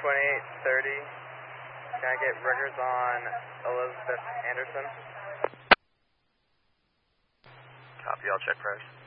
2830. Can I get records on Elizabeth Anderson? Copy, I'll check price.